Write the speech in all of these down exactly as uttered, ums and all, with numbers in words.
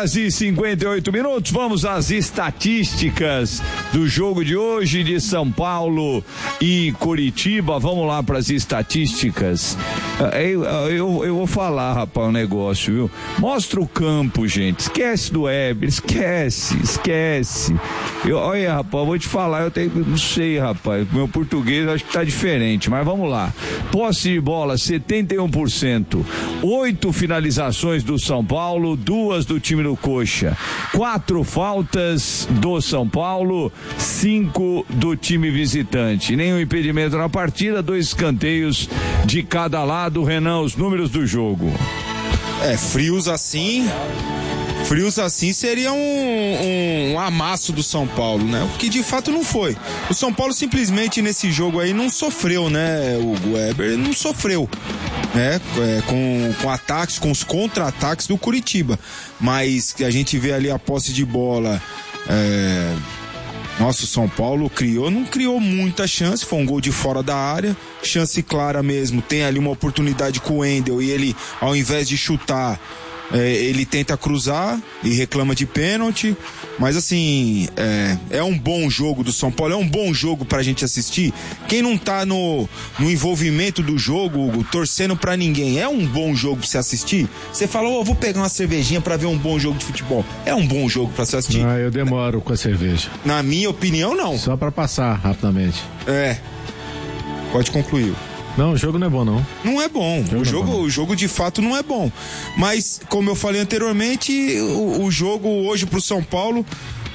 horas e cinquenta e oito minutos, vamos às estatísticas do jogo de hoje de São Paulo e Curitiba. Vamos lá para as estatísticas. Eu, eu, eu vou falar, rapaz, um negócio, viu? Mostra o campo, gente. Esquece do Weber, esquece, esquece. Eu, olha, rapaz, eu vou te falar, eu tenho, não sei, rapaz, meu português acho que tá diferente, mas vamos lá. Posse de bola, setenta e um por cento. Oito finalizações do São Paulo, duas do time do Coxa. Quatro faltas do São Paulo, cinco do time visitante. Nenhum impedimento na partida, dois escanteios de cada lado. Renan, os números do jogo. É, frios assim... Frios assim seria um, um, um amasso do São Paulo, né? O que de fato não foi. O São Paulo simplesmente nesse jogo aí não sofreu, né? O Weber não sofreu, né? É, com, com ataques, com os contra-ataques do Curitiba. Mas a gente vê ali a posse de bola. É... Nossa, o São Paulo criou, não criou muita chance, foi um gol de fora da área, chance clara mesmo. Tem ali uma oportunidade com o Wendel e ele, ao invés de chutar, É, ele tenta cruzar e reclama de pênalti, mas assim, é, é um bom jogo do São Paulo, é um bom jogo pra gente assistir. Quem não tá no, no envolvimento do jogo, torcendo pra ninguém, é um bom jogo pra você assistir? Você fala, oh, vou pegar uma cervejinha pra ver um bom jogo de futebol. É um bom jogo pra você assistir? Ah, eu demoro com a cerveja. Na minha opinião, não. Só pra passar rapidamente. É, pode concluir. Não, o jogo não é bom, não. Não é bom. O jogo, o jogo, é bom, o jogo de fato não é bom. Mas, como eu falei anteriormente, o, o jogo hoje pro São Paulo,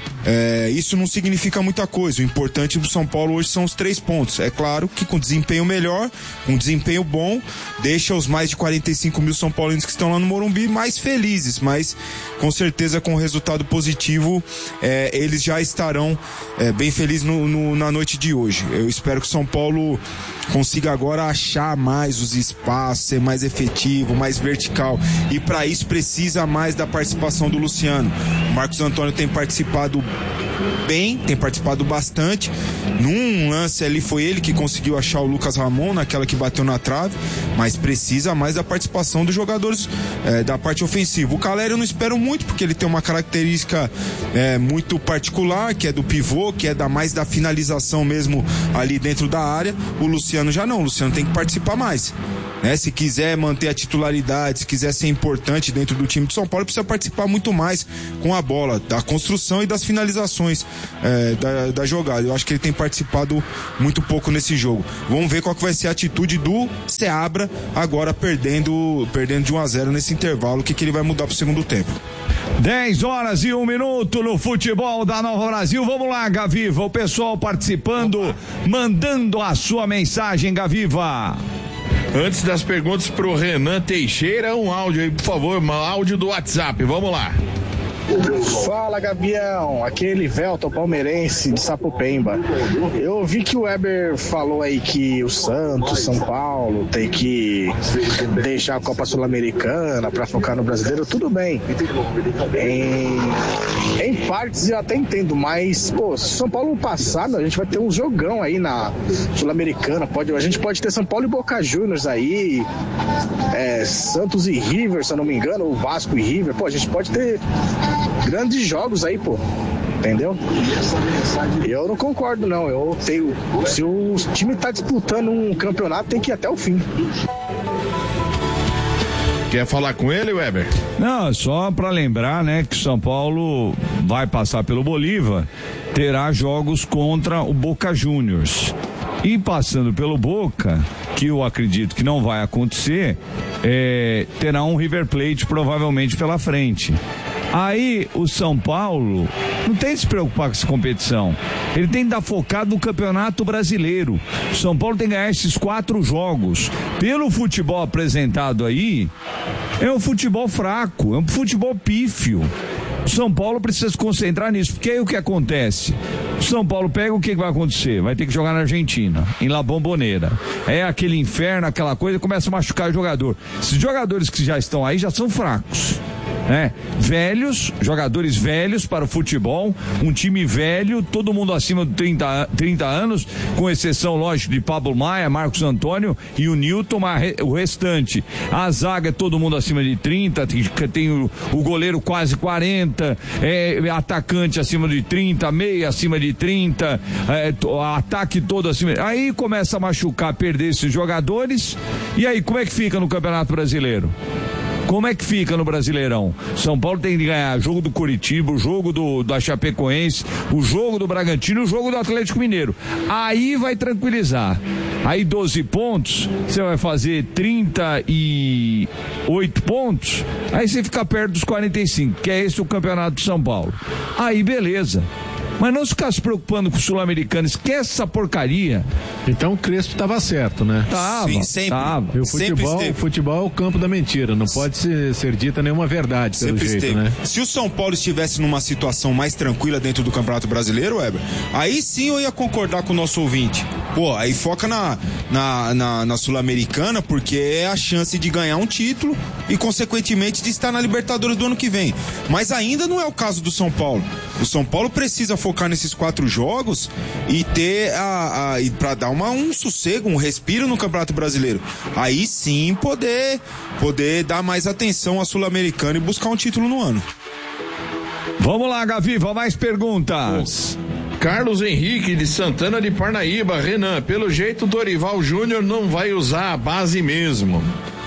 é, isso não significa muita coisa. O importante pro São Paulo hoje são os três pontos. É claro que com desempenho melhor, com desempenho bom, deixa os mais de quarenta e cinco mil São Paulinos que estão lá no Morumbi mais felizes, mas com certeza com o resultado positivo, é, eles já estarão é, bem felizes no, no, na noite de hoje. Eu espero que o São Paulo consiga agora achar mais os espaços, ser mais efetivo, mais vertical, e para isso precisa mais da participação do Luciano. O Marcos Antônio tem participado bem, tem participado bastante. Num lance ali foi ele que conseguiu achar o Lucas Ramon, naquela que bateu na trave, mas precisa mais da participação dos jogadores é, da parte ofensiva. O Calera eu não espero muito, porque ele tem uma característica é, muito particular, que é do pivô, que é da mais da finalização mesmo ali dentro da área. O Luciano já não, o Luciano tem que participar mais, né? Se quiser manter a titularidade, se quiser ser importante dentro do time de São Paulo, precisa participar muito mais com a bola, da construção e das finalizações é, da, da jogada. Eu acho que ele tem participado muito pouco nesse jogo. Vamos ver qual que vai ser a atitude do Seabra agora perdendo, perdendo de um a zero nesse intervalo, o que, que ele vai mudar pro segundo tempo. dez horas e um minuto no futebol da Nova Brasil. Vamos lá, Gaviva, o pessoal participando, mandando a sua mensagem, Gaviva. Antes das perguntas pro Renan Teixeira, um áudio aí, por favor, um áudio do WhatsApp, vamos lá. Fala, Gavião, aquele Velton palmeirense de Sapopemba. Eu ouvi que o Weber falou aí que o Santos, São Paulo, tem que deixar a Copa Sul-Americana para focar no brasileiro. Tudo bem, em, em partes eu até entendo, mas pô, se São Paulo passar, a gente vai ter um jogão aí na Sul-Americana. Pode, a gente pode ter São Paulo e Boca Juniors aí, é, Santos e River, se eu não me engano, o Vasco e River. Pô, a gente pode ter grandes jogos aí, pô, entendeu? Eu não concordo, não. Eu tenho, se o time tá disputando um campeonato, tem que ir até o fim. Quer falar com ele, Weber? Não, só para lembrar, né, que o São Paulo vai passar pelo Bolívar, terá jogos contra o Boca Juniors. E passando pelo Boca, que eu acredito que não vai acontecer, é, terá um River Plate provavelmente pela frente. Aí o São Paulo não tem que se preocupar com essa competição. Ele tem que estar focado no Campeonato Brasileiro. O São Paulo tem que ganhar esses quatro jogos. Pelo futebol apresentado aí, é um futebol fraco, é um futebol pífio. O São Paulo precisa se concentrar nisso, porque aí o que acontece? O São Paulo pega, o que vai acontecer? Vai ter que jogar na Argentina, em La Bombonera. É aquele inferno, aquela coisa, começa a machucar o jogador. Esses jogadores que já estão aí já são fracos. né? Velhos, jogadores velhos para o futebol, um time velho, todo mundo acima de trinta, trinta anos, com exceção, lógico, de Pablo Maia, Marcos Antônio e o Newton, mas o restante. A zaga é todo mundo acima de trinta, tem, tem o, o goleiro quase quarenta, é, atacante acima de trinta, meia acima de trinta, é, ataque todo acima. Aí começa a machucar, perder esses jogadores, e aí como é que fica no Campeonato Brasileiro? Como é que fica no Brasileirão? São Paulo tem que ganhar jogo do Curitiba, o jogo do, da Chapecoense, o jogo do Bragantino e o jogo do Atlético Mineiro. Aí vai tranquilizar. Aí doze pontos, você vai fazer trinta e oito pontos, aí você fica perto dos quarenta e cinco, que é esse o Campeonato de São Paulo. Aí beleza. Mas não ficar se preocupando com o Sul-Americano, esquece essa porcaria. Então o Crespo estava certo, né? Tava, Sim, sempre. tava. E o futebol, o futebol é o campo da mentira, não pode ser, ser dita nenhuma verdade, pelo Sempre jeito, esteve. né? Se o São Paulo estivesse numa situação mais tranquila dentro do Campeonato Brasileiro, Weber, aí sim eu ia concordar com o nosso ouvinte. Pô, aí foca na, na, na, na Sul-Americana, porque é a chance de ganhar um título e, consequentemente, de estar na Libertadores do ano que vem. Mas ainda não é o caso do São Paulo. O São Paulo precisa focar nesses quatro jogos e ter a, a e para dar uma, um sossego, um respiro no Campeonato Brasileiro. Aí sim poder poder dar mais atenção à Sul-Americana e buscar um título no ano. Vamos lá, Gaviva, mais perguntas. Carlos Henrique de Santana de Parnaíba. Renan, pelo jeito o Dorival Júnior não vai usar a base mesmo.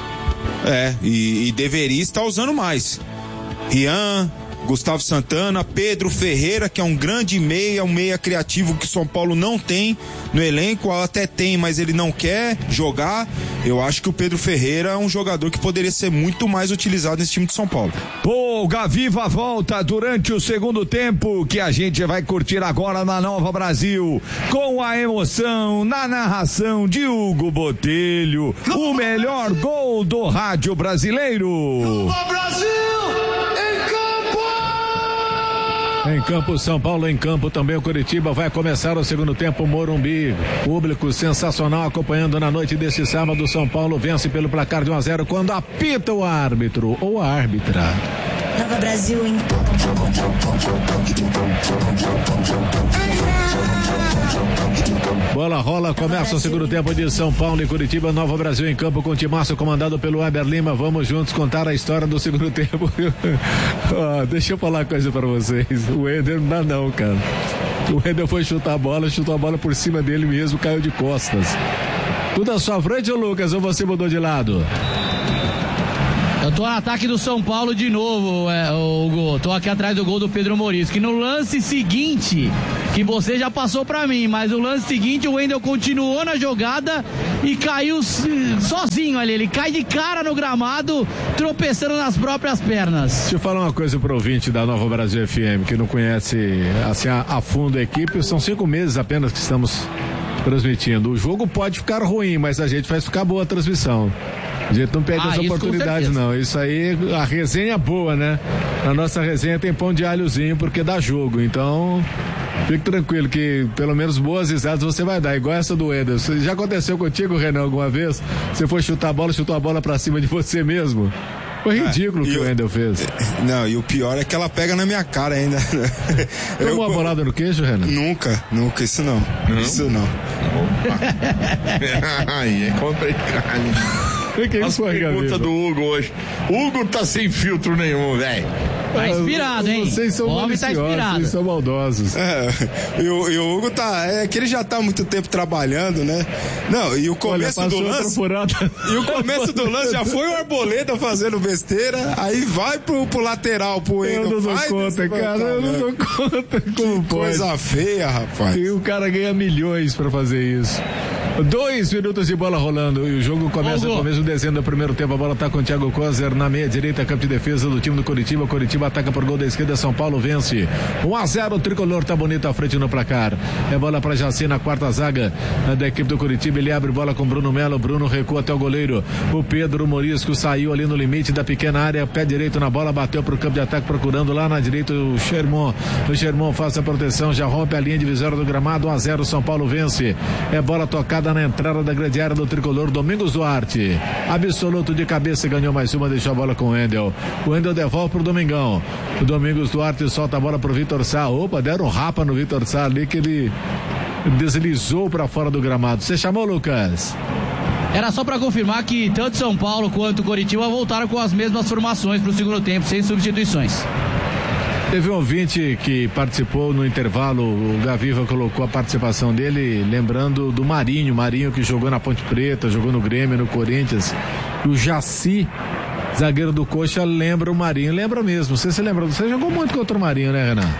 É, e, e deveria estar usando mais. Rian, Gustavo Santana, Pedro Ferreira, que é um grande meia, um meia criativo que o São Paulo não tem no elenco, até tem, mas ele não quer jogar. Eu acho que o Pedro Ferreira é um jogador que poderia ser muito mais utilizado nesse time de São Paulo. Pô, Gaviva volta durante o segundo tempo, que a gente vai curtir agora na Nova Brasil, com a emoção na narração de Hugo Botelho, o melhor gol do rádio brasileiro. Nova Brasil! Em campo, São Paulo em campo também o Curitiba vai começar o segundo tempo, Morumbi, público sensacional acompanhando na noite desse sábado. São Paulo vence pelo placar de um a zero quando apita o árbitro ou a árbitra. Nova Brasil em bola rola, começa o segundo tempo de São Paulo e Curitiba. Nova Brasil em campo com o timaço comandado pelo Weber Lima. Vamos juntos contar a história do segundo tempo. Oh, deixa eu falar uma coisa pra vocês. O Eder não dá não, cara. O Eder foi chutar a bola, chutou a bola por cima dele mesmo, caiu de costas. Tudo à sua frente, ô Lucas, ou você mudou de lado? Eu tô no ataque do São Paulo de novo, é, Hugo. Tô aqui atrás do gol do Pedro Maurício. Que no lance seguinte, que você já passou pra mim, mas no lance seguinte o Wendel continuou na jogada e caiu sozinho ali. Ele cai de cara no gramado, tropeçando nas próprias pernas. Deixa eu falar uma coisa pro ouvinte da Nova Brasil F M, que não conhece assim a, a fundo a equipe. São cinco meses apenas que estamos transmitindo. O jogo pode ficar ruim, mas a gente faz ficar boa a transmissão. A gente não perde ah, as oportunidades, não. Isso aí, a resenha é boa, né? A nossa resenha tem pão de alhozinho porque dá jogo. Então, fique tranquilo que pelo menos boas risadas você vai dar. Igual essa do Eder. Já aconteceu contigo, Renan, alguma vez? Você foi chutar a bola, chutou a bola pra cima de você mesmo? Foi ridículo o que o Wendel fez. Não, e o pior é que ela pega na minha cara ainda. Tomou uma bolada no queijo, Renan? Nunca, nunca, isso não. não? Isso não. Aí é complicado. Que As perguntas do Hugo hoje. Hugo tá sem filtro nenhum, velho. Tá inspirado, hein? Vocês são o homem tá inspirado. Vocês são maldosos. É, e, o, e o Hugo tá. É que ele já tá há muito tempo trabalhando, né? Não, e o começo Olha, do lance. E o começo do lance já foi o Arboleda fazendo besteira, aí vai pro, pro lateral, pro Eu não dou conta, cara. Eu não dou conta. Como que coisa feia, rapaz. E o cara ganha milhões pra fazer isso. Dois minutos de bola rolando e o jogo começa no começo do dezembro do primeiro tempo. A bola tá com o Thiago Kozer na meia direita, campo de defesa do time do Curitiba. Curitiba ataca por gol da esquerda, São Paulo vence um a zero. O tricolor tá bonito à frente no placar. É bola pra Jaci na quarta zaga da equipe do Curitiba. Ele abre bola com Bruno Melo. Bruno recua até o goleiro. O Pedro Morisco saiu ali no limite da pequena área, pé direito na bola, bateu pro campo de ataque procurando lá na direita o Sherman. O Sherman faz a proteção, já rompe a linha divisória do gramado. um a zero, São Paulo vence. É bola tocada jogada na entrada da grande área do tricolor Domingos Duarte. Absoluto de cabeça, ganhou mais uma, deixou a bola com o Wendel. O Wendel devolve pro Domingão. O Domingos Duarte solta a bola pro Vitor Sá. Opa, deram um rapa no Vitor Sá ali que ele deslizou para fora do gramado. Você chamou, Lucas? Era só para confirmar que tanto São Paulo quanto Coritiba voltaram com as mesmas formações pro segundo tempo, sem substituições. Teve um ouvinte que participou no intervalo, o Gaviva colocou a participação dele, lembrando do Marinho, Marinho que jogou na Ponte Preta, jogou no Grêmio, no Corinthians. O Jaci, zagueiro do Coxa, lembra o Marinho, lembra mesmo. Você se lembra? Você jogou muito contra o Marinho, né, Renan?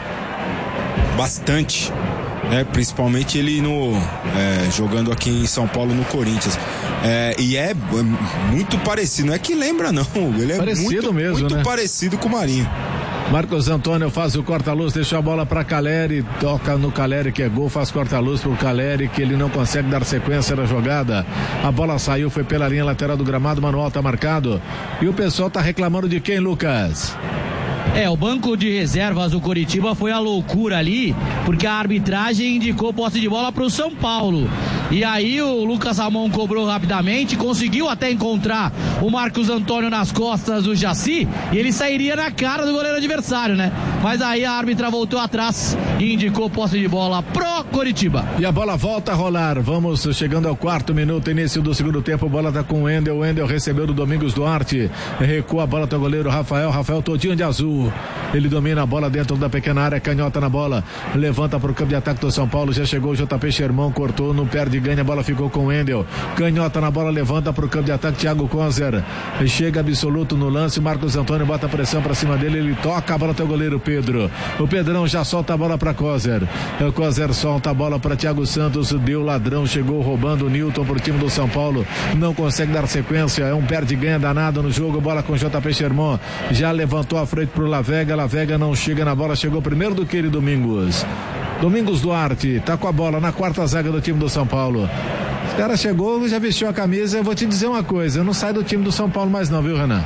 Bastante, né? Principalmente ele no é, jogando aqui em São Paulo no Corinthians. É, e é muito parecido, não é que lembra não, ele é parecido muito, mesmo, muito né? parecido com o Marinho. Marcos Antônio faz o corta-luz, deixa a bola para Caleri, toca no Caleri que é gol, faz corta-luz pro Caleri que ele não consegue dar sequência na jogada. A bola saiu, foi pela linha lateral do gramado, Manuel tá marcado. E o pessoal tá reclamando de quem, Lucas? É, o banco de reservas do Coritiba foi a loucura ali, porque a arbitragem indicou posse de bola pro São Paulo. E aí o Lucas Ramon cobrou rapidamente, conseguiu até encontrar o Marcos Antônio nas costas do Jaci, e ele sairia na cara do goleiro adversário, né? Mas aí a árbitra voltou atrás e indicou posse de bola pro Coritiba. E a bola volta a rolar, vamos chegando ao quarto minuto, início do segundo tempo, a bola tá com o Wendel, o Wendel recebeu do Domingos Duarte, recua a bola até o goleiro Rafael, Rafael todinho de azul. Ele domina a bola dentro da pequena área, canhota na bola, levanta para o campo de ataque do São Paulo, já chegou o J P Sherman, cortou, não perde, ganha, a bola ficou com o Wendel, canhota na bola, levanta para o campo de ataque, Thiago Kozer, chega absoluto no lance, Marcos Antônio bota a pressão para cima dele, ele toca a bola até o goleiro Pedro, o Pedrão já solta a bola para Kozer, o Kozer solta a bola para Thiago Santos, deu ladrão, chegou roubando o Newton pro time do São Paulo, não consegue dar sequência, é um perde-ganha danado no jogo, bola com J P Sherman, já levantou a frente pro Lavega, Lavega não chega na bola, chegou primeiro do que ele, Domingos. Domingos Duarte tá com a bola na quarta zaga do time do São Paulo. O cara chegou, já vestiu a camisa, eu vou te dizer uma coisa, eu não saio do time do São Paulo mais não, viu, Renan?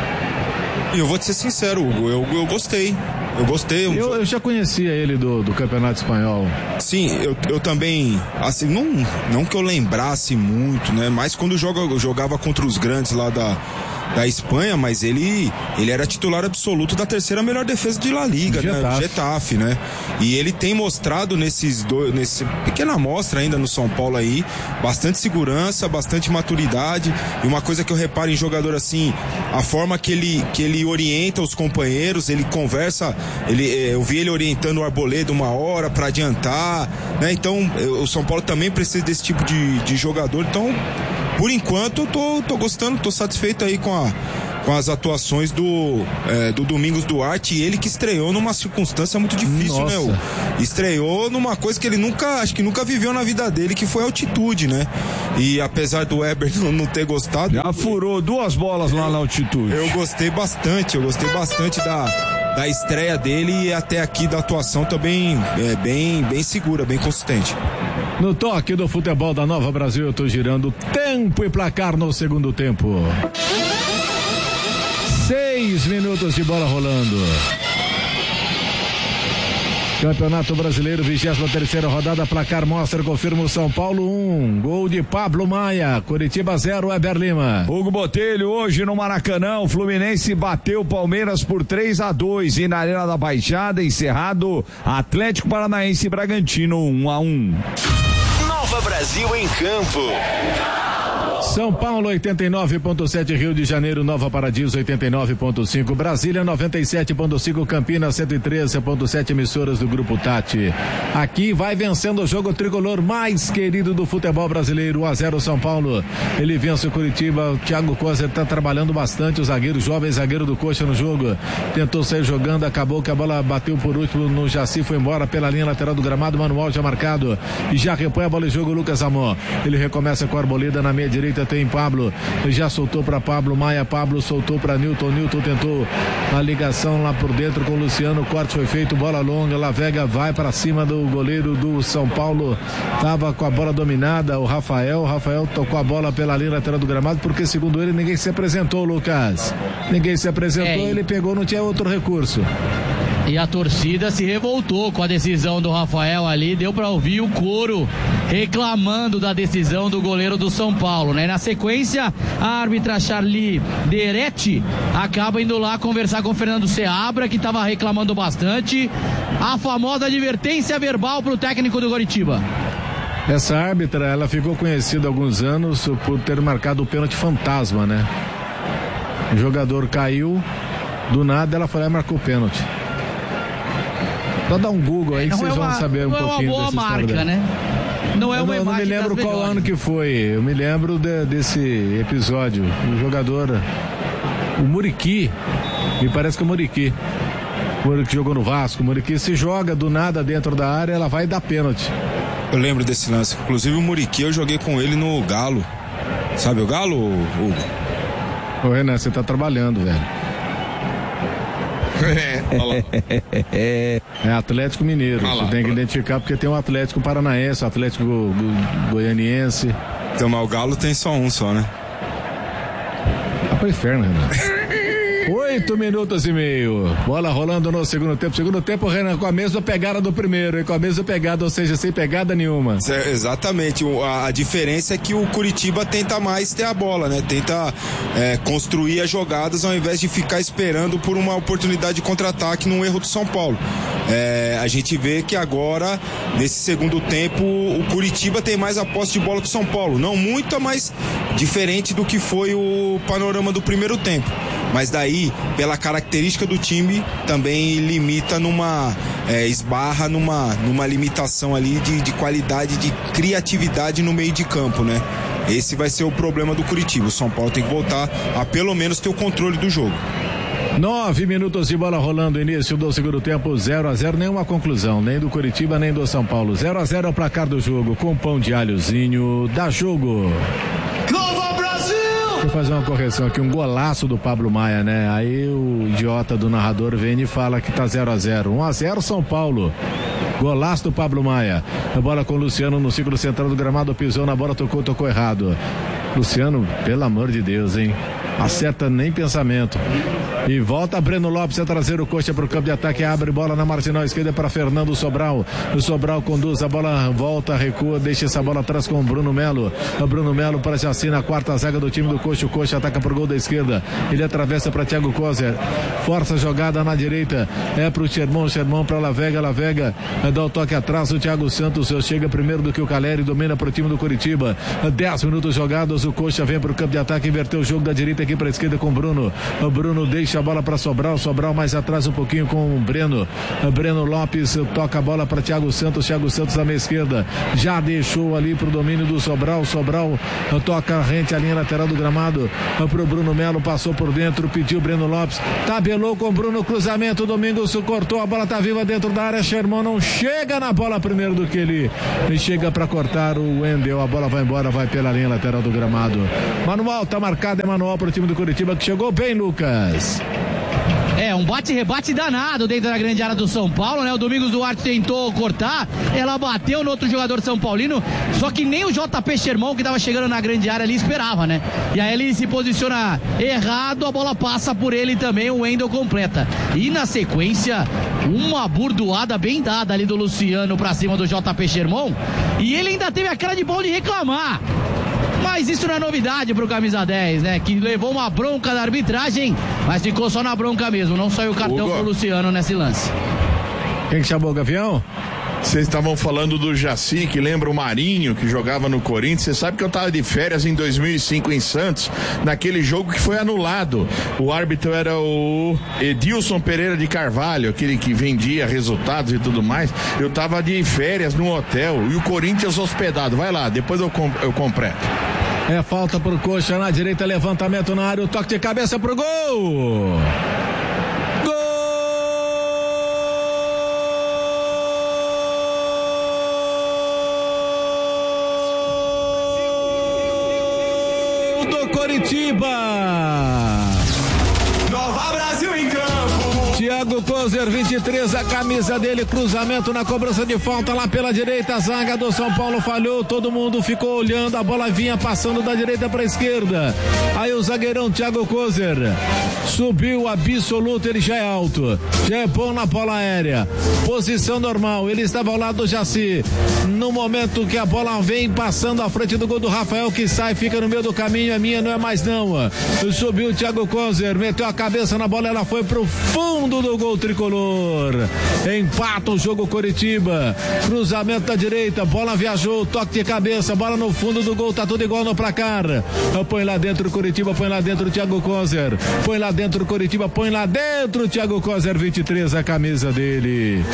E eu vou te ser sincero, Hugo, eu, eu gostei. Eu gostei. Eu, eu já conhecia ele do, do Campeonato Espanhol. Sim, eu, eu também, assim, não, não que eu lembrasse muito, né? Mas quando eu, joga, eu jogava contra os grandes lá da, da Espanha, mas ele, ele era titular absoluto da terceira melhor defesa de La Liga, Getafe. né? Getafe, né? E ele tem mostrado nesses dois, nesse pequena amostra ainda no São Paulo aí, bastante segurança, bastante maturidade. E uma coisa que eu reparo em jogador assim, a forma que ele, que ele orienta os companheiros, ele conversa, ele, eu vi ele orientando o Arboleda uma hora para adiantar, né? Então, eu, o São Paulo também precisa desse tipo de, de jogador. Então, por enquanto, eu tô, tô gostando, tô satisfeito aí com a com as atuações do, é, do Domingos Duarte, e ele que estreou numa circunstância muito difícil, Nossa. né? O, estreou numa coisa que ele nunca, acho que nunca viveu na vida dele, que foi altitude, né? E apesar do Weber não, não ter gostado... Já furou duas bolas lá na altitude. Eu gostei bastante, eu gostei bastante da, da estreia dele e até aqui da atuação também é, bem, bem segura, bem consistente. No toque do futebol da Nova Brasil, eu tô girando tempo e placar no segundo tempo. Seis minutos de bola rolando. Campeonato Brasileiro, vigésima terceira rodada, placar mostra, confirma o São Paulo um, gol de Pablo Maia, Coritiba zero, Weber Lima. Hugo Botelho, hoje no Maracanã, o Fluminense bateu o Palmeiras por três a dois e na Arena da Baixada, encerrado, Atlético Paranaense e Bragantino um a um. Nova Brasil em campo. São Paulo oitenta e nove ponto sete, Rio de Janeiro, Nova Paradiso oitenta e nove ponto cinco, Brasília noventa e sete ponto cinco, Campinas cento e treze ponto sete, emissoras do Grupo Tati. Aqui vai vencendo o jogo tricolor mais querido do futebol brasileiro, um a zero São Paulo. Ele vence o Curitiba, o Thiago Kozer está trabalhando bastante, o zagueiro, jovem zagueiro do Coxa no jogo. Tentou sair jogando, acabou que a bola bateu por último no Jaci, foi embora pela linha lateral do gramado, Manuel já marcado e já repõe a bola em jogo o Lucas Amon. Ele recomeça com a Arboleda na meia direita, tem Pablo, já soltou para Pablo Maia, Pablo soltou para Newton, Newton tentou a ligação lá por dentro com o Luciano, o corte foi feito, bola longa, Lavega vai para cima do goleiro do São Paulo, tava com a bola dominada, o Rafael, o Rafael tocou a bola pela linha lateral do gramado, porque segundo ele ninguém se apresentou, Lucas, ninguém se apresentou, é. Ele pegou, não tinha outro recurso. E a torcida se revoltou com a decisão do Rafael ali, deu pra ouvir o coro reclamando da decisão do goleiro do São Paulo, né? Na sequência, a árbitra Charlie Deretti acaba indo lá conversar com o Fernando Seabra, que estava reclamando bastante. A famosa advertência verbal pro técnico do Coritiba. Essa árbitra, ela ficou conhecida há alguns anos por ter marcado o pênalti fantasma, né? O jogador caiu, do nada ela foi lá e marcou o pênalti. Só dá um Google aí que vocês é uma, vão saber um pouquinho dessa história. Não é uma boa marca, né? Não é uma eu não, imagem. Eu não me lembro qual melhores. ano que foi. Eu me lembro de, desse episódio. O jogador, o Muriqui, me parece que é o Muriqui. O Muriqui jogou no Vasco. O Muriqui se joga do nada dentro da área, ela vai dar pênalti. Eu lembro desse lance. Inclusive o Muriqui, eu joguei com ele no Galo. Sabe o Galo, Hugo? Ô Renan, você tá trabalhando, velho. É, olha lá. É Atlético Mineiro, Olha lá, você tem que olha. identificar porque tem o Atlético Paranaense, o Atlético go, go, Goianiense. Então, mas o Galo tem só um só, né? Vai pro inferno, Renan. Oito minutos e meio. Bola rolando no segundo tempo. Segundo tempo, Renan, com a mesma pegada do primeiro, e com a mesma pegada, ou seja, sem pegada nenhuma. É, exatamente. O, a, a diferença é que o Curitiba tenta mais ter a bola, né? Tenta é, construir as jogadas ao invés de ficar esperando por uma oportunidade de contra-ataque num erro do São Paulo. É, a gente vê que agora, nesse segundo tempo, o Curitiba tem mais a posse de bola do São Paulo. Não muita, mas diferente do que foi o panorama do primeiro tempo. Mas daí, pela característica do time, também limita numa, é, esbarra numa, numa limitação ali de, de qualidade, de criatividade no meio de campo, né? Esse vai ser o problema do Curitiba. O São Paulo tem que voltar a pelo menos ter o controle do jogo. Nove minutos de bola rolando, início do segundo tempo, zero a zero, nenhuma conclusão, nem do Curitiba, nem do São Paulo. zero a zero é o placar do jogo, com pão de alhozinho, dá jogo. Deixa eu fazer uma correção aqui, um golaço do Pablo Maia, né? Aí o idiota do narrador vem e fala que tá zero a zero. um a zero São Paulo. Golaço do Pablo Maia. A bola com o Luciano no círculo central do gramado, pisou na bola, tocou, tocou errado. Luciano, pelo amor de Deus, hein? Acerta nem pensamento. E volta Breno Lopes a trazer o coxa para o campo de ataque, abre bola na marginal esquerda para Fernando Sobral. O Sobral conduz a bola, volta, recua, deixa essa bola atrás com o Bruno Melo. O Bruno Melo para Jaci na quarta zaga do time do coxa. O coxa ataca para o gol da esquerda. Ele atravessa para Thiago Kozer. Força a jogada na direita. É para o Sherman, Sherman para Lavega, Lavega dá o toque atrás. O Thiago Santos chega primeiro do que o Caleri, domina para o time do Curitiba. dez minutos jogados. O coxa vem para o campo de ataque, inverteu o jogo da direita aqui para a esquerda com o Bruno. O Bruno deixa a bola para Sobral, Sobral mais atrás um pouquinho com o Breno. O Breno Lopes toca a bola para Thiago Santos, Thiago Santos na meia esquerda, já deixou ali para o domínio do Sobral, Sobral toca rente a linha lateral do gramado para o Bruno Melo, passou por dentro, pediu Breno Lopes, tabelou com o Bruno, cruzamento, Domingos cortou, a bola tá viva dentro da área, Sherman não chega na bola primeiro do que ele, ele chega para cortar o Wendel, a bola vai embora, vai pela linha lateral do gramado. Manual, tá marcado, é manual para o time do Curitiba que chegou bem, Lucas. É, um bate-rebate danado dentro da grande área do São Paulo, né? O Domingos Duarte tentou cortar, ela bateu no outro jogador São Paulino, só que nem o J P Sherman, que tava chegando na grande área ali, esperava, né? E aí ele se posiciona errado, a bola passa por ele também, o Wendel completa. E na sequência, uma burdoada bem dada ali do Luciano pra cima do J P Sherman, e ele ainda teve a cara de pau de reclamar. Mas isso não é novidade pro camisa dez, né? Que levou uma bronca da arbitragem, mas ficou só na bronca mesmo. Não saiu o cartão Hugo. pro Luciano nesse lance. Quem que chamou o Gavião? Vocês estavam falando do Jaci, que lembra o Marinho, que jogava no Corinthians. Você sabe que eu estava de férias em dois mil e cinco em Santos, naquele jogo que foi anulado. O árbitro era o Edilson Pereira de Carvalho, aquele que vendia resultados e tudo mais. Eu estava de férias num hotel e o Corinthians hospedado. Vai lá, depois eu, comp- eu completo. É falta pro coxa na direita, levantamento na área, o toque de cabeça pro gol! Coritiba. Nova Brasil em campo. Thiago Kozer, vinte e três, a camisa dele, cruzamento na cobrança de falta lá pela direita, a zaga do São Paulo falhou, todo mundo ficou olhando, a bola vinha passando da direita para a esquerda, aí o zagueirão Thiago Kozer subiu absoluto, ele já é alto, já é bom na bola aérea, posição normal, ele estava ao lado do Jaci, no momento que a bola vem passando à frente do gol do Rafael, que sai, fica no meio do caminho, é minha, não é mais não, subiu o Thiago Kozer, meteu a cabeça na bola, ela foi pro fundo do gol tricolor, empata o jogo Coritiba, cruzamento da direita, bola viajou, toque de cabeça, bola no fundo do gol, tá tudo igual no placar, põe lá dentro o Coritiba, põe lá dentro o Thiago Kozer, põe lá dentro o Coritiba, põe lá dentro o Thiago Kozer, vinte e três, a camisa dele.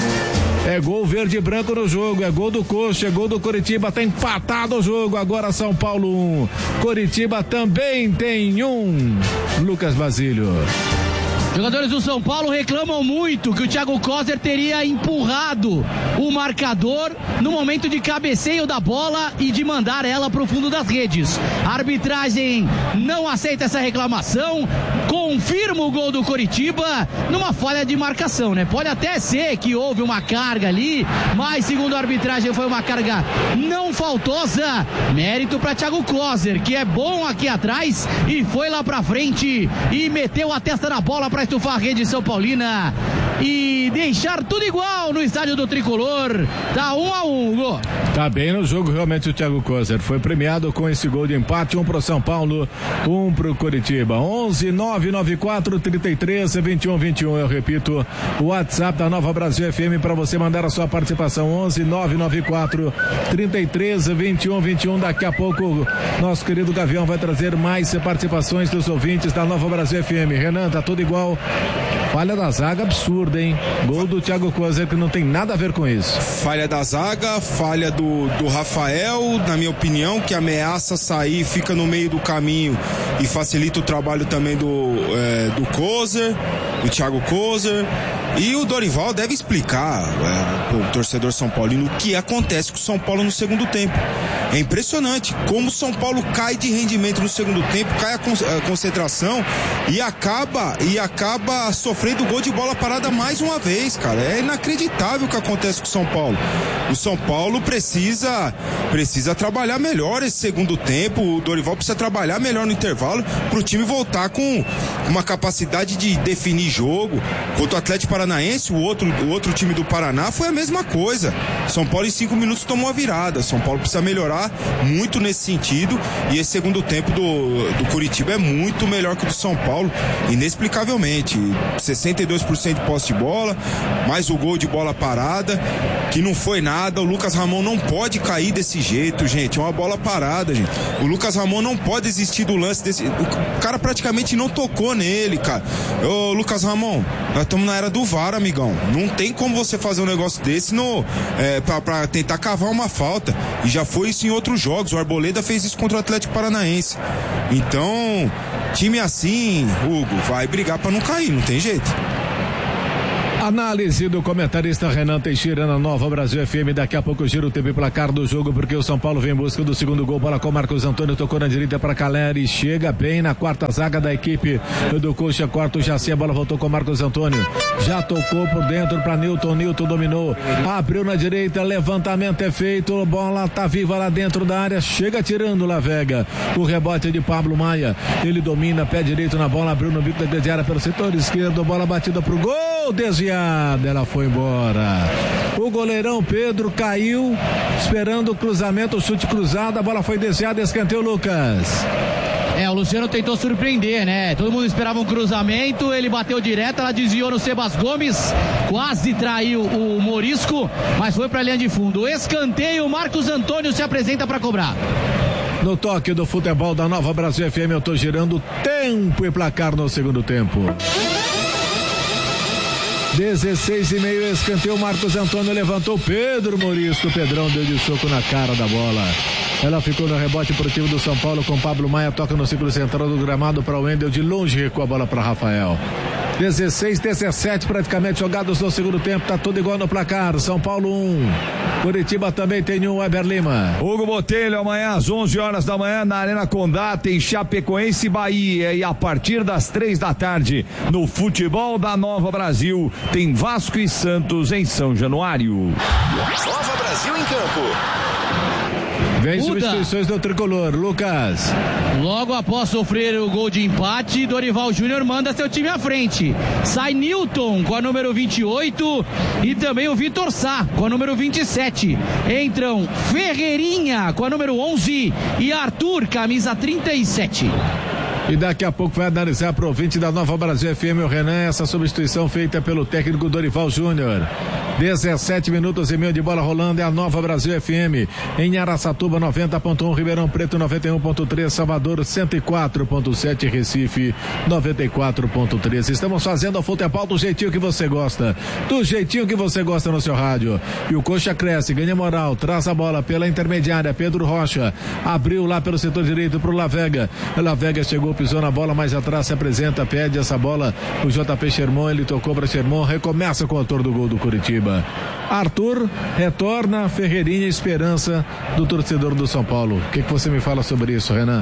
É gol verde e branco no jogo, é gol do Coxa, é gol do Coritiba, tá empatado o jogo, agora São Paulo um, Coritiba também tem um. Lucas Basílio. Jogadores do São Paulo reclamam muito que o Thiago Kozer teria empurrado o marcador no momento de cabeceio da bola e de mandar ela para o fundo das redes. A arbitragem não aceita essa reclamação, confirma o gol do Coritiba numa falha de marcação, né? Pode até ser que houve uma carga ali, mas segundo a arbitragem foi uma carga não faltosa. Mérito para Thiago Kozer, que é bom aqui atrás e foi lá para frente e meteu a testa na bola para estufar a rede São Paulina e deixar tudo igual no estádio do Tricolor. Tá um a um, Hugo. Tá bem no jogo realmente o Thiago Kozer, foi premiado com esse gol de empate, um pro São Paulo, um pro Coritiba. Onze nove nove quatro, trinta e três, vinte e um, vinte e um, eu repito, o WhatsApp da Nova Brasil F M para você mandar a sua participação, onze nove nove quatro, trinta e três, vinte e um, vinte e um. Daqui a pouco nosso querido Gavião vai trazer mais participações dos ouvintes da Nova Brasil F M. Renan, tá tudo igual. Falha da zaga absurda, hein? Gol do Thiago Kozer que não tem nada a ver com isso. Falha da zaga, falha do, do Rafael, na minha opinião, que ameaça sair, fica no meio do caminho e facilita o trabalho também do, é, do Kozer, do Thiago Kozer. E o Dorival deve explicar é, o torcedor São Paulino o que acontece com o São Paulo no segundo tempo. É impressionante como o São Paulo cai de rendimento no segundo tempo, cai a, con- a concentração e acaba, e acaba sofrendo gol de bola parada mais uma vez, cara. É inacreditável o que acontece com o São Paulo. O São Paulo precisa, precisa trabalhar melhor esse segundo tempo, o Dorival precisa trabalhar melhor no intervalo para o time voltar com uma capacidade de definir jogo. Contra o Atlético Paranaense, o outro, o outro time do Paraná, foi a mesma coisa. São Paulo em cinco minutos tomou a virada. São Paulo precisa melhorar muito nesse sentido e esse segundo tempo do, do Coritiba é muito melhor que o do São Paulo, inexplicavelmente. sessenta e dois por cento de posse de bola, mais o gol de bola parada, que não foi nada. O Lucas Ramon não pode cair desse jeito, gente. É uma bola parada, gente. O Lucas Ramon não pode desistir do lance desse. O cara praticamente não tocou nele, cara. Ô, Lucas Ramon, nós estamos na era do V A R, amigão. Não tem como você fazer um negócio desse no, é, pra, pra tentar cavar uma falta. E já foi isso em outros jogos. O Arboleda fez isso contra o Atlético Paranaense. Então, time assim, Hugo, vai brigar pra não cair, não tem jeito. Análise do comentarista Renan Teixeira na Nova Brasil F M. Daqui a pouco gira o T V placar do jogo, porque o São Paulo vem em busca do segundo gol. Bola com Marcos Antônio, tocou na direita para Caleri, chega bem na quarta zaga da equipe do Coxa, quarto Jaci, a bola voltou com Marcos Antônio, já tocou por dentro para Nilton, Nilton dominou, abriu na direita, levantamento é feito, bola tá viva lá dentro da área, chega tirando lá Vega, o rebote de Pablo Maia, ele domina, pé direito na bola, abriu no bico da grande área pelo setor esquerdo, bola batida pro gol, desviado. Ela foi embora. O goleirão Pedro caiu, esperando o cruzamento, o chute cruzado, a bola foi desviada, escanteio, Lucas. É, o Luciano tentou surpreender, né? Todo mundo esperava um cruzamento, ele bateu direto, ela desviou no Sebas Gomes, quase traiu o Morisco, mas foi pra linha de fundo. Escanteio, Marcos Antônio se apresenta para cobrar. No toque do futebol da Nova Brasil F M, eu tô girando tempo e placar no segundo tempo. dezesseis e meio, escanteio, Marcos Antônio levantou, Pedro Morisco, Pedrão deu de soco na cara da bola. Ela ficou no rebote pro time do São Paulo com Pablo Maia, toca no círculo central do gramado para o Wendel, de longe recua a bola para Rafael. dezesseis, dezessete praticamente jogados no segundo tempo, tá tudo igual no placar. São Paulo um, Curitiba também tem um, Weber Lima. Hugo Botelho, amanhã às onze horas da manhã na Arena Condá tem Chapecoense e Bahia, e a partir das três da tarde no futebol da Nova Brasil tem Vasco e Santos em São Januário. Nova Brasil em campo. Vem Uda. Substituições do tricolor, Lucas. Logo após sofrer o gol de empate, Dorival Júnior manda seu time à frente. Sai Newton com a número vinte e oito e também o Vitor Sá com a número vinte e sete. Entram Ferreirinha com a número onze e Arthur, camisa trinta e sete. E daqui a pouco vai analisar para o ouvinte da Nova Brasil F M, o Renan, essa substituição feita pelo técnico Dorival Júnior. dezessete minutos e meio de bola rolando, é a Nova Brasil F M. Em Araçatuba, noventa ponto um, Ribeirão Preto, noventa e um ponto três, Salvador, cento e quatro ponto sete, Recife, noventa e quatro ponto três. Estamos fazendo o futebol do jeitinho que você gosta. Do jeitinho que você gosta no seu rádio. E o Coxa cresce, ganha moral, traz a bola pela intermediária, Pedro Rocha. Abriu lá pelo setor direito pro Lavega. Lavega chegou, pisou na bola, mais atrás se apresenta, pede essa bola o J P Sherman, ele tocou para Sherman, recomeça com o autor do gol do Curitiba. Arthur retorna, Ferreirinha, esperança do torcedor do São Paulo. O que, que você me fala sobre isso, Renan?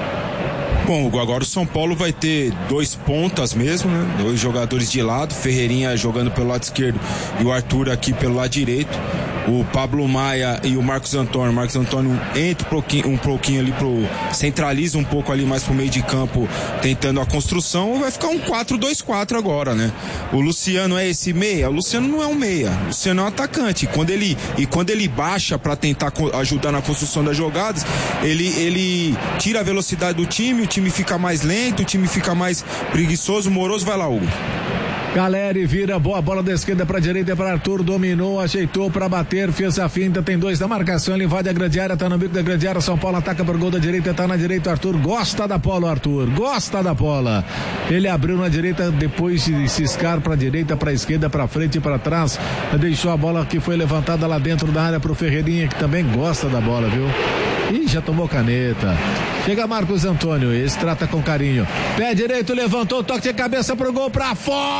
Bom, Hugo, agora o São Paulo vai ter dois pontas mesmo, né? Dois jogadores de lado, Ferreirinha jogando pelo lado esquerdo e o Arthur aqui pelo lado direito. O Pablo Maia e o Marcos Antônio. O Marcos Antônio entra um pouquinho, um pouquinho ali pro. Centraliza um pouco ali mais pro meio de campo, tentando a construção. Vai ficar um quatro dois quatro agora, né? O Luciano é esse meia? O Luciano não é um meia. O Luciano é um atacante. Quando ele, e quando ele baixa para tentar ajudar na construção das jogadas, ele, ele tira a velocidade do time, o time fica mais lento, o time fica mais preguiçoso, moroso. Vai lá, Hugo. Galera, e vira boa bola da esquerda para direita para Arthur, dominou, ajeitou para bater, fez a finta, tem dois da marcação, ele invade a grande área, tá no bico da grande área, São Paulo ataca por gol da direita, tá na direita, Arthur gosta da bola, Arthur, gosta da bola. Ele abriu na direita, depois de ciscar para direita, para esquerda, para frente e para trás, deixou a bola que foi levantada lá dentro da área pro Ferreirinha, que também gosta da bola, viu? Ih, já tomou caneta. Chega Marcos Antônio, esse trata com carinho. Pé direito, levantou, toque de cabeça pro gol, pra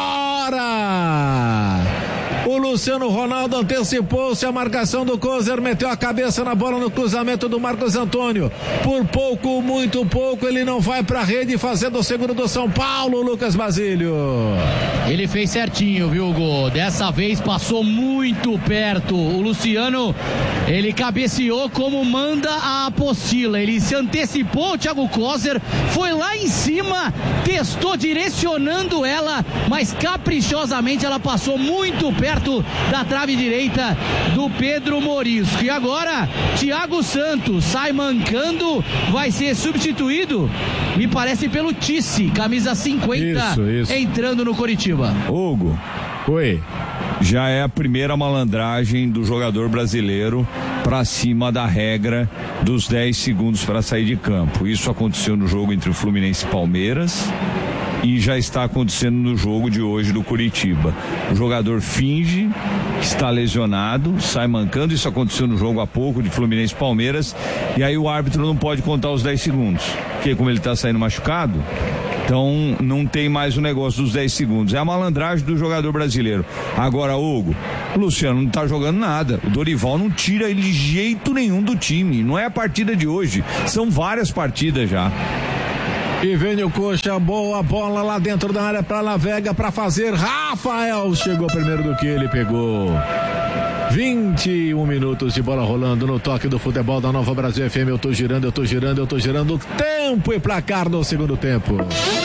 fora! O Luciano Ronaldo antecipou-se a marcação do Kozer, meteu a cabeça na bola no cruzamento do Marcos Antônio. Por pouco, muito pouco, ele não vai pra rede, fazendo o segundo do São Paulo, Lucas Basílio. Ele fez certinho, viu, Hugo? Dessa vez passou muito perto. O Luciano, ele cabeceou como manda a apostila. Ele se antecipou, o Thiago Kozer foi lá em cima, testou direcionando ela, mas caprichosamente ela passou muito perto da trave direita do Pedro Morisco. E agora, Thiago Santos sai mancando, vai ser substituído, me parece, pelo Tice, camisa cinquenta, isso, isso. entrando no Coritiba. Hugo. Oi. Já é a primeira malandragem do jogador brasileiro para cima da regra dos dez segundos para sair de campo. Isso aconteceu no jogo entre o Fluminense e Palmeiras e já está acontecendo no jogo de hoje do Curitiba. O jogador finge que está lesionado, sai mancando. Isso aconteceu no jogo há pouco de Fluminense e Palmeiras, e aí o árbitro não pode contar os dez segundos, porque como ele está saindo machucado, então não tem mais o negócio dos dez segundos. É a malandragem do jogador brasileiro. Agora, Hugo, o Luciano não tá jogando nada. O Dorival não tira ele de jeito nenhum do time. Não é a partida de hoje, são várias partidas já. E vem o Coxa, boa bola lá dentro da área para Lavega para fazer. Rafael chegou primeiro do que ele pegou. vinte e um minutos de bola rolando no toque do futebol da Nova Brasil F M. Eu tô girando, eu tô girando, eu tô girando. Tempo e placar no segundo tempo.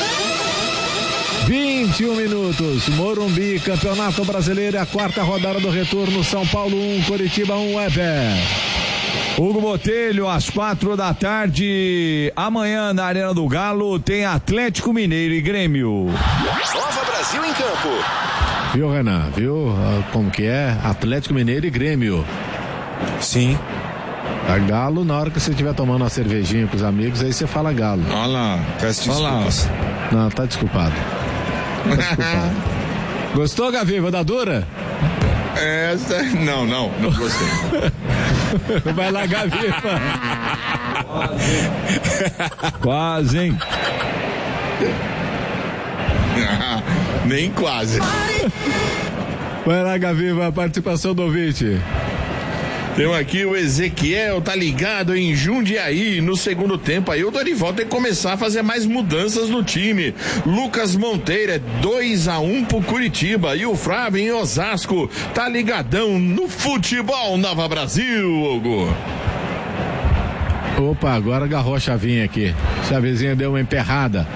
vinte e um minutos, Morumbi, Campeonato Brasileiro, a quarta rodada do retorno. São Paulo um, Curitiba um, Weber. Hugo Botelho, às quatro da tarde, amanhã na Arena do Galo, tem Atlético Mineiro e Grêmio. Nova Brasil em campo. Viu, Renan? Viu como que é? Atlético Mineiro e Grêmio. Sim. A Galo, na hora que você estiver tomando uma cervejinha com os amigos, aí você fala Galo. Olha lá, peço desculpas. Não, tá desculpado. Tá desculpado. Gostou, Gaviva, da dura? Essa, não, não, não gostei. Vai lá, Gaviva. Quase, hein? Nem quase. Vai lá, Gaviva, a participação do ouvinte. Tem aqui o Ezequiel, tá ligado em Jundiaí, no segundo tempo aí o Dorival tem que começar a fazer mais mudanças no time. Lucas Monteiro é dois a um pro Curitiba e o Flávio em Osasco tá ligadão no futebol Nova Brasil, Hugo. Opa, agora agarrou a chavinha aqui, chavezinha deu uma emperrada.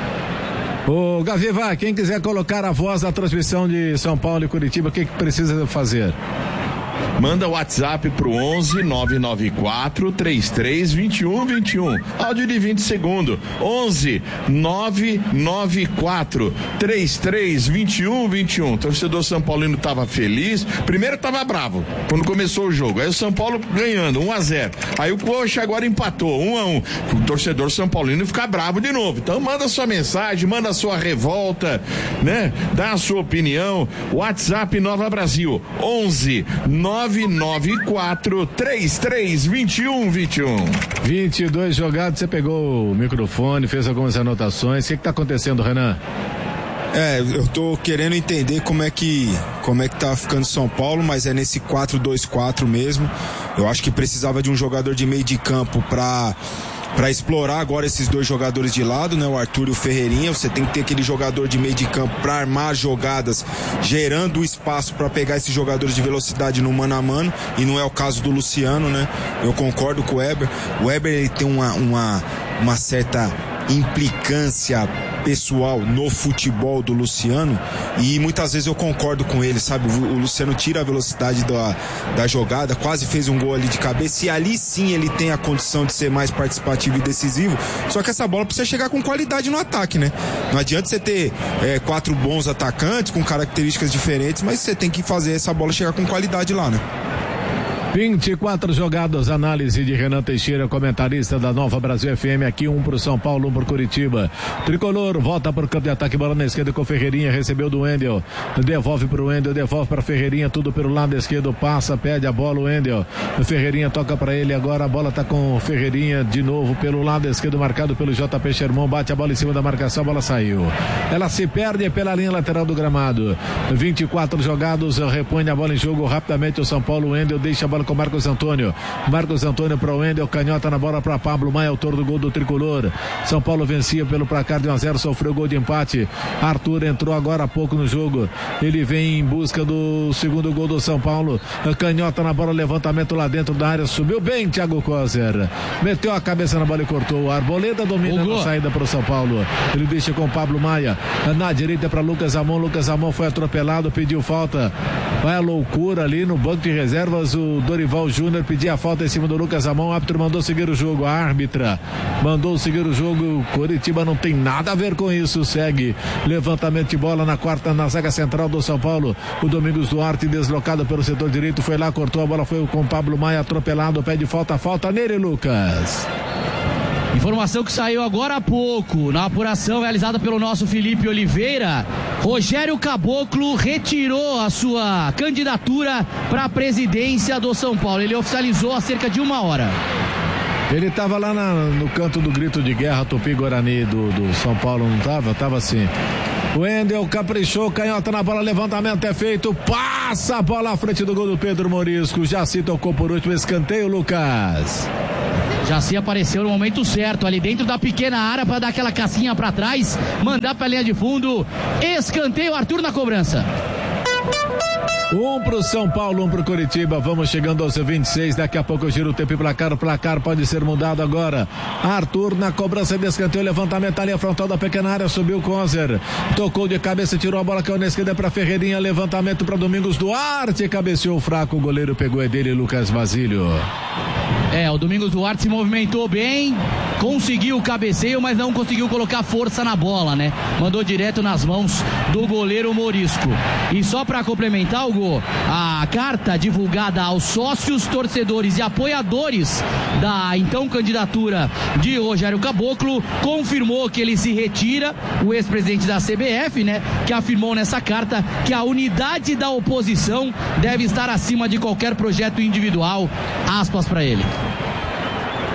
Ô Gaviva, quem quiser colocar a voz da transmissão de São Paulo e Curitiba, o que, que precisa fazer? Manda o WhatsApp pro onze nove nove quatro três três dois um dois um. Áudio de vinte segundos. onze nove nove quatro três três dois um dois um. O torcedor São Paulino tava feliz. Primeiro tava bravo quando começou o jogo. Aí o São Paulo ganhando um a zero. Aí o Coxa agora empatou um a um. O torcedor São Paulino fica bravo de novo. Então manda sua mensagem, manda a sua revolta, né? Dá a sua opinião. WhatsApp Nova Brasil onze nove nove quatro três três dois um dois um. vinte e dois jogados, você pegou o microfone, fez algumas anotações. O que que tá acontecendo, Renan? É, eu tô querendo entender como é que como é que tá ficando São Paulo, mas é nesse quatro dois quatro mesmo. Eu acho que precisava de um jogador de meio de campo pra para explorar agora esses dois jogadores de lado, né? O Arthur e o Ferreirinha. Você tem que ter aquele jogador de meio de campo para armar jogadas, gerando espaço para pegar esses jogadores de velocidade no mano a mano, e não é o caso do Luciano, né? Eu concordo com o Weber. O Weber, ele tem uma, uma, uma certa implicância pessoal no futebol do Luciano, e muitas vezes eu concordo com ele, sabe? O Luciano tira a velocidade da, da jogada, quase fez um gol ali de cabeça, e ali sim ele tem a condição de ser mais participativo e decisivo, só que essa bola precisa chegar com qualidade no ataque, né? Não adianta você ter é, quatro bons atacantes com características diferentes, mas você tem que fazer essa bola chegar com qualidade lá, né? vinte e quatro jogadas, análise de Renan Teixeira, comentarista da Nova Brasil F M, aqui um pro São Paulo, um pro Curitiba. Tricolor volta pro campo de ataque, bola na esquerda com Ferreirinha, recebeu do Wendel, devolve pro Wendel, devolve pra Ferreirinha, tudo pelo lado esquerdo, passa, pede a bola o Wendel, Ferreirinha toca pra ele, agora a bola tá com Ferreirinha de novo pelo lado esquerdo, marcado pelo J P Sherman, bate a bola em cima da marcação, a bola saiu, ela se perde pela linha lateral do gramado. Vinte e quatro jogados, repõe a bola em jogo rapidamente o São Paulo. O Wendel deixa a bola com Marcos Antônio, Marcos Antônio para o Wendel, canhota na bola para Pablo Maia, autor do gol do Tricolor. São Paulo vencia pelo placar de um a zero, sofreu gol de empate. Arthur entrou agora há pouco no jogo, ele vem em busca do segundo gol do São Paulo, canhota na bola, levantamento lá dentro da área, subiu bem Thiago Coser, meteu a cabeça na bola e cortou. A Arboleda domina a saída para o São Paulo, ele deixa com Pablo Maia, na direita para Lucas Amon, Lucas Amon foi atropelado, pediu falta, vai a loucura ali no banco de reservas, o Dorival Júnior pedia a falta em cima do Lucas Amon, o árbitro mandou seguir o jogo, a árbitra mandou seguir o jogo, Curitiba não tem nada a ver com isso, segue levantamento de bola na quarta, na zaga central do São Paulo, o Domingos Duarte deslocado pelo setor direito, foi lá, cortou a bola, foi com Pablo Maia atropelado, pede falta, falta nele, Lucas. Informação que saiu agora há pouco, na apuração realizada pelo nosso Felipe Oliveira, Rogério Caboclo retirou a sua candidatura para a presidência do São Paulo. Ele oficializou há cerca de uma hora. Ele estava lá na, no canto do grito de guerra Tupi-Guarani do, do São Paulo, não estava? Estava assim. O Wendel caprichou, canhota na bola, levantamento é feito, passa a bola à frente do gol do Pedro Morisco. Jaci tocou por último, escanteio, Lucas. Jaci apareceu no momento certo, ali dentro da pequena área, para dar aquela casquinha para trás, mandar para a linha de fundo. Escanteio, Arthur na cobrança. Um pro São Paulo, um pro Curitiba. Vamos chegando aos vinte e seis. Daqui a pouco eu giro o tempo e placar. O placar pode ser mudado agora. Arthur na cobrança de escanteio. Levantamento ali, a frontal da pequena área. Subiu o Coser. Tocou de cabeça, tirou a bola, caiu na esquerda pra Ferreirinha. Levantamento pra Domingos Duarte. Cabeceou fraco. O goleiro pegou, é dele, Lucas Basílio. É, o Domingos Duarte se movimentou bem, conseguiu o cabeceio, mas não conseguiu colocar força na bola, né? Mandou direto nas mãos do goleiro Morisco. E só para complementar, Hugo, a carta divulgada aos sócios, torcedores e apoiadores da então candidatura de Rogério Caboclo confirmou que ele se retira, o ex-presidente da C B F, né? Que afirmou nessa carta que a unidade da oposição deve estar acima de qualquer projeto individual. Aspas para ele.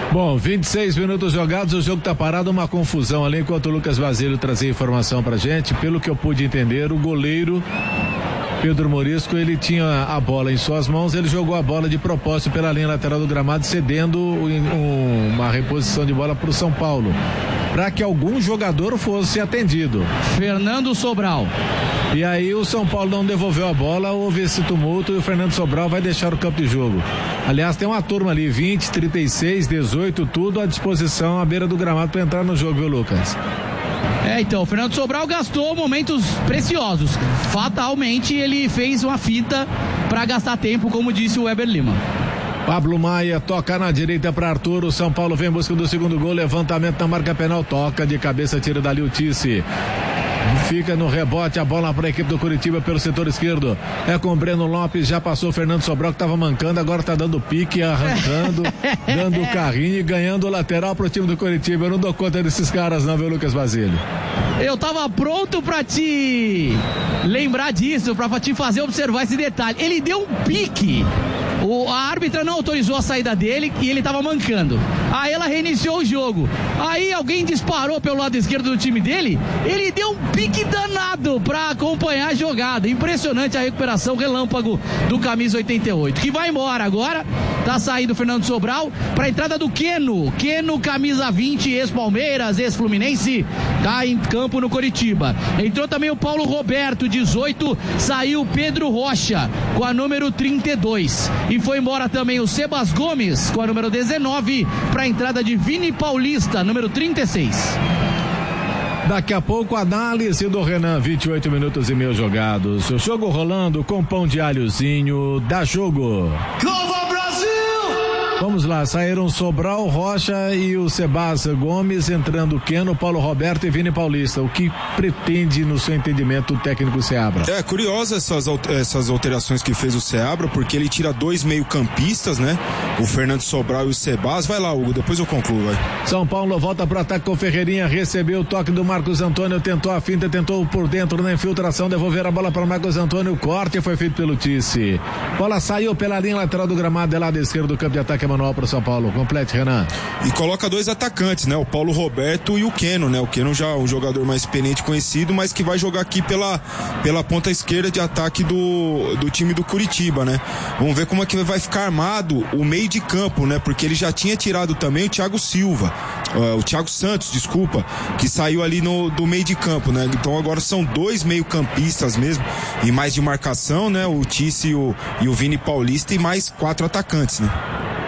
Bom, vinte e seis minutos jogados, o jogo tá parado, uma confusão ali, enquanto o Lucas Basílio trazia informação pra gente. Pelo que eu pude entender, o goleiro Pedro Morisco, ele tinha a bola em suas mãos, ele jogou a bola de propósito pela linha lateral do gramado, cedendo um, uma reposição de bola pro São Paulo, para que algum jogador fosse atendido. Fernando Sobral. E aí o São Paulo não devolveu a bola, houve esse tumulto e o Fernando Sobral vai deixar o campo de jogo. Aliás, tem uma turma ali, vinte, trinta e seis, dezoito, tudo à disposição à beira do gramado para entrar no jogo, viu, Lucas? É, então, o Fernando Sobral gastou momentos preciosos. Fatalmente ele fez uma fita para gastar tempo, como disse o Weber Lima. Pablo Maia toca na direita para Arthur, o São Paulo vem em busca do segundo gol, levantamento na marca penal, toca de cabeça, tira dali o Tice. Fica no rebote a bola para a equipe do Curitiba pelo setor esquerdo. É com o Breno Lopes, já passou o Fernando Sobral que estava mancando, agora está dando pique, arrancando, dando o carrinho e ganhando o lateral para o time do Curitiba. Eu não dou conta desses caras não, viu, Lucas Basílio? Eu tava pronto para te lembrar disso, para te fazer observar esse detalhe. Ele deu um pique. O, a árbitra não autorizou a saída dele e ele tava mancando. Aí ela reiniciou o jogo. Aí alguém disparou pelo lado esquerdo do time dele. Ele deu um pique danado pra acompanhar a jogada. Impressionante a recuperação relâmpago do camisa oitenta e oito, que vai embora agora. Tá saindo o Fernando Sobral pra entrada do Queno. Queno, camisa vinte, ex-Palmeiras, ex-Fluminense, tá em campo no Coritiba. Entrou também o Paulo Roberto, dezoito. Saiu o Pedro Rocha com a número trinta e dois. E foi embora também o Sebas Gomes com a número dezenove para a entrada de Vini Paulista, número trinta e seis. Daqui a pouco a análise do Renan, vinte e oito minutos e meio jogados. O jogo rolando com pão de alhozinho, dá jogo. Nova Brasil! Vamos lá, saíram Sobral, Rocha e o Sebas Gomes, entrando Queno, Paulo Roberto e Vini Paulista. O que pretende, no seu entendimento, o técnico Seabra? É curiosa essas, essas alterações que fez o Seabra, porque ele tira dois meio-campistas, né? O Fernando Sobral e o Sebas. Vai lá, Hugo, depois eu concluo, vai. São Paulo volta pro ataque com o Ferreirinha, recebeu o toque do Marcos Antônio, tentou a finta, tentou por dentro na infiltração, devolver a bola para o Marcos Antônio, o corte foi feito pelo Tice. Bola saiu pela linha lateral do gramado, é lado esquerdo do campo de ataque manual para o São Paulo. Complete, Renan. E coloca dois atacantes, né? O Paulo Roberto e o Queno, né? O Queno já é um jogador mais experiente, conhecido, mas que vai jogar aqui pela, pela ponta esquerda de ataque do, do time do Curitiba, né? Vamos ver como é que vai ficar armado o meio de campo, né? Porque ele já tinha tirado também o Thiago Silva, uh, o Thiago Santos, desculpa, que saiu ali no, do meio de campo, né? Então agora são dois meio-campistas mesmo, e mais de marcação, né? O Tice e o, e o Vini Paulista e mais quatro atacantes, né?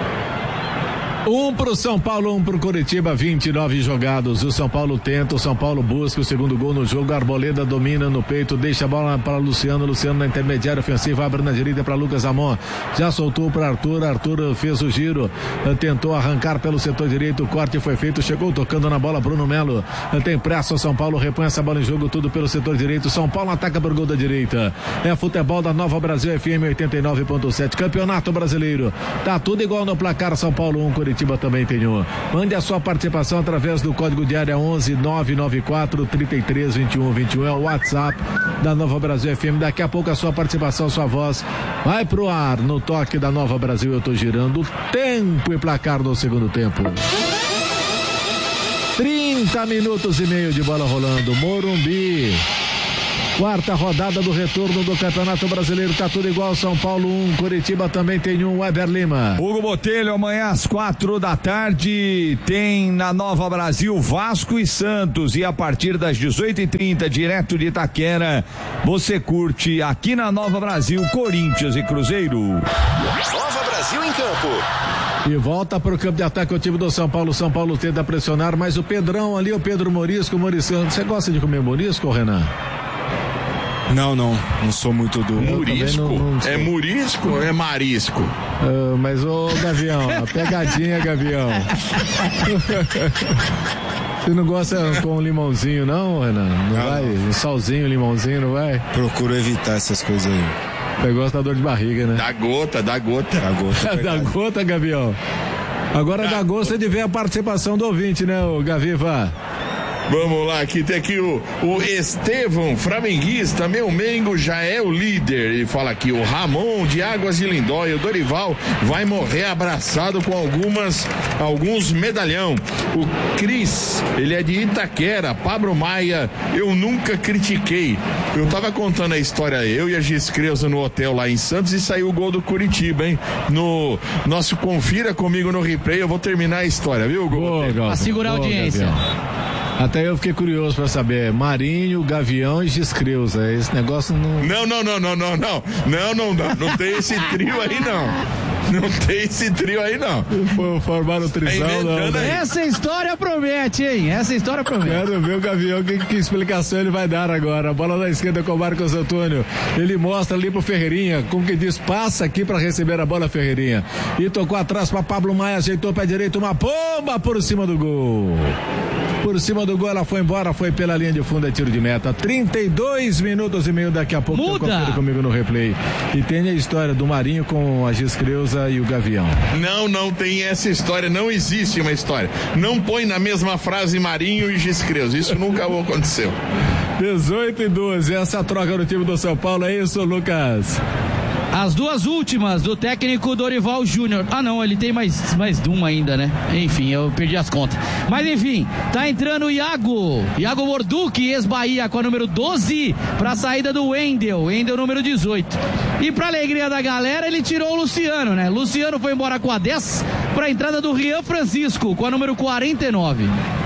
Um pro São Paulo, um pro Curitiba, vinte e nove jogados. O São Paulo tenta, o São Paulo busca o segundo gol no jogo. Arboleda domina no peito, deixa a bola para Luciano. Luciano na intermediária ofensiva, abre na direita para Lucas Amon. Já soltou para Arthur. Arthur fez o giro, tentou arrancar pelo setor direito. O corte foi feito, chegou tocando na bola. Bruno Melo tem pressa. O São Paulo repõe essa bola em jogo, tudo pelo setor direito. São Paulo ataca por gol da direita. É futebol da Nova Brasil F M oitenta e nove ponto sete. Campeonato Brasileiro. Tá tudo igual no placar. São Paulo um, Curitiba também tem um. Mande a sua participação através do código de área onze nove nove quatro, trinta e três, vinte e um, vinte e um. É o WhatsApp da Nova Brasil F M. Daqui a pouco a sua participação, sua voz vai pro ar no toque da Nova Brasil. Eu tô girando tempo e placar no segundo tempo. trinta minutos e meio de bola rolando. Morumbi. Quarta rodada do retorno do Campeonato Brasileiro, tá tudo igual. São Paulo um, Curitiba também tem um. Weber Lima. Hugo Botelho, amanhã às quatro da tarde tem na Nova Brasil Vasco e Santos, e a partir das dezoito e trinta, direto de Itaquera, você curte aqui na Nova Brasil Corinthians e Cruzeiro. Nova Brasil em campo. E volta para o campo de ataque o time do São Paulo. São Paulo tenta pressionar, mas o Pedrão ali, o Pedro Morisco, o Morisco. Você gosta de comer morisco, Renan? Não, não, não sou muito do... Murisco? Não, não é murisco ou é marisco? Uh, mas ô Gavião, a pegadinha, Gavião. Você não gosta com um limãozinho não, Renan? Não, não vai? Um salzinho, limãozinho, não vai? Procuro evitar essas coisas aí. Você gosta da dor de barriga, né? Da gota, da gota. Da gota, da gota, Gavião. Agora dá gosto de ver a participação do ouvinte, né, o Gaviva? Vamos lá, aqui tem aqui o, o Estevão, flamenguista, meu Mengo já é o líder. Ele fala aqui, o Ramon de Águas de Lindóia, o Dorival vai morrer abraçado com algumas, alguns medalhão. O Cris, ele é de Itaquera. Pablo Maia, eu nunca critiquei. Eu tava contando a história, eu e a Gis Creuza no hotel lá em Santos e saiu o gol do Curitiba, hein? No nosso Confira Comigo no Replay, eu vou terminar a história, viu, Gol? Pra segurar a audiência. Gavião. Até eu fiquei curioso pra saber, Marinho, Gavião e Gis Creuza, esse negócio não... Não, não, não, não, não, não, não, não, não, não tem esse trio aí não. Não tem esse trio aí, não. Formaram o trisal, não. Né? Essa história promete, hein? Essa história promete. Quero ver o Gavião, que, que explicação ele vai dar agora. A bola na esquerda com o Marcos Antônio. Ele mostra ali pro Ferreirinha, como que diz, passa aqui pra receber a bola, Ferreirinha. E tocou atrás pra Pablo Maia, ajeitou pé direito, uma bomba por cima do gol. Por cima do gol, ela foi embora, foi pela linha de fundo, é tiro de meta. trinta e dois minutos e meio, daqui a pouco. Muda! Comigo no replay. E tem a história do Marinho com a Gis Creuza e o Gavião. Não, não tem essa história, não existe uma história. Não põe na mesma frase Marinho e Gis Creuza, isso nunca aconteceu. dezoito e doze, essa troca no time do São Paulo, é isso, Lucas? As duas últimas do técnico Dorival Júnior. Ah, não, ele tem mais, mais de uma ainda, né? Enfim, eu perdi as contas. Mas enfim, tá entrando o Iago. Iago Morduc, ex-Bahia, com a número doze, pra saída do Wendel. Wendel, número dezoito. E pra alegria da galera, ele tirou o Luciano, né? Luciano foi embora com a dez, pra entrada do Rian Francisco, com a número quarenta e nove.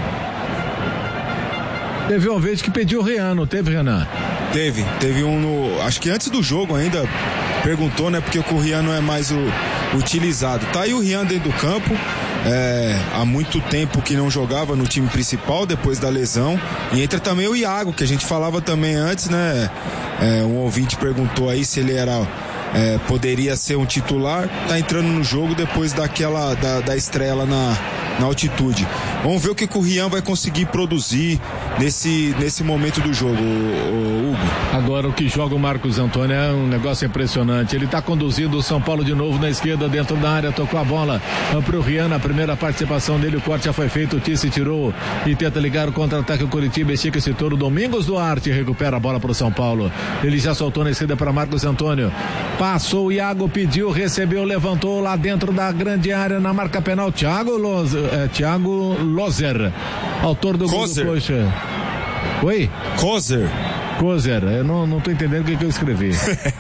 Teve um vez que pediu o Rian, não teve, Renan? Teve, teve um no, acho que antes do jogo ainda, perguntou, né, porque o Rian não é mais o, utilizado. Tá aí o Rian dentro do campo, é, há muito tempo que não jogava no time principal, depois da lesão. E entra também o Iago, que a gente falava também antes, né, é, um ouvinte perguntou aí se ele era... É, poderia ser um titular, tá entrando no jogo depois daquela da, da estreia lá na, na altitude. Vamos ver o que, que o Rian vai conseguir produzir nesse, nesse momento do jogo, o, o Hugo. Agora o que joga o Marcos Antônio é um negócio impressionante. Ele tá conduzindo o São Paulo de novo na esquerda, dentro da área, tocou a bola pro Rian, na primeira participação dele, o corte já foi feito, o Tice tirou e tenta ligar o contra-ataque, o Curitiba estica esse touro, Domingos Duarte recupera a bola pro São Paulo, ele já soltou na esquerda para Marcos Antônio. Passou, o Iago pediu, recebeu, levantou lá dentro da grande área na marca penal. Thiago Lozer, é, Thiago Lozer, autor do gol do Coxa. Oi? Kozer. Kozer, eu não, não tô entendendo o que, que eu escrevi.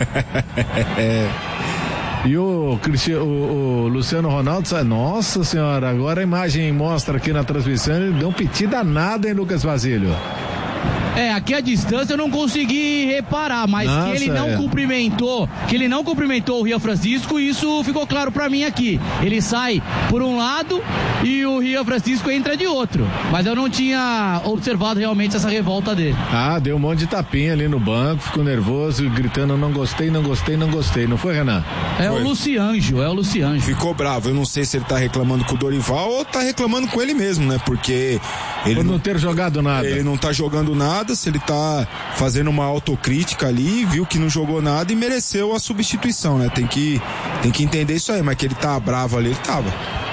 é. E o, Cristiano, o, o Luciano Ronaldo, nossa senhora, agora a imagem mostra aqui na transmissão, ele deu um piti danado, hein, Lucas Basílio? É, aqui a distância eu não consegui reparar, mas Nossa, que ele não é. cumprimentou, que ele não cumprimentou o Rian Francisco, isso ficou claro pra mim aqui. Ele sai por um lado e o Rian Francisco entra de outro, mas eu não tinha observado realmente essa revolta dele. Ah, deu um monte de tapinha ali no banco, ficou nervoso, gritando não gostei, não gostei, não gostei, não foi, Renan? É foi. o Lucianjo, é o Lucianjo. Ficou bravo, eu não sei se ele tá reclamando com o Dorival ou tá reclamando com ele mesmo, né, porque ele por não, não ter jogado nada. Ele não tá jogando nada, se ele tá fazendo uma autocrítica ali, viu que não jogou nada e mereceu a substituição, né? Tem que, tem que entender isso aí, mas que ele tá bravo ali, ele tava.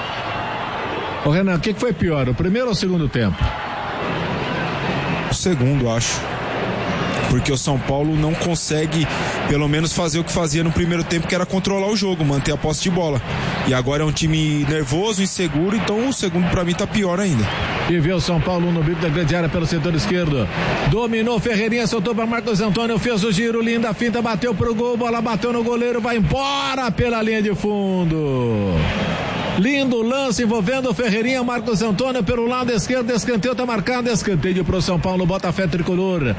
Ô Renan, o que, que foi pior, o primeiro ou o segundo tempo? O segundo, acho. Porque o São Paulo não consegue, pelo menos, fazer o que fazia no primeiro tempo, que era controlar o jogo, manter a posse de bola. E agora é um time nervoso, inseguro, então o segundo pra mim tá pior ainda. E vê o São Paulo no bico da grande área pelo setor esquerdo. Dominou Ferreirinha, soltou para Marcos Antônio, fez o giro, linda finta, bateu pro gol, bola bateu no goleiro, vai embora pela linha de fundo. Lindo lance envolvendo o Ferreirinha, Marcos Antônio pelo lado esquerdo, escanteio, tá marcado, escanteio pro São Paulo, Botafé tricolor.